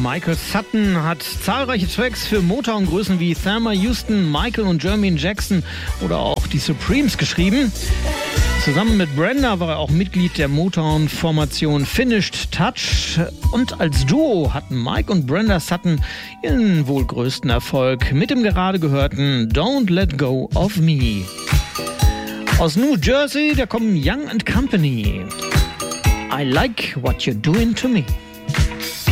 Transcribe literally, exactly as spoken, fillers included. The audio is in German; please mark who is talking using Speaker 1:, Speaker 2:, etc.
Speaker 1: Michael Sutton hat zahlreiche Tracks für Motown-Größen wie Thelma Houston, Michael und Jermaine Jackson oder auch die Supremes geschrieben. Zusammen mit Brenda war er auch Mitglied der Motown-Formation Finished Touch. Und als Duo hatten Mike und Brenda Sutton ihren wohl größten Erfolg mit dem gerade gehörten Don't Let Go of Me. Aus New Jersey, da kommen Young and Company. I like what you're doing to me.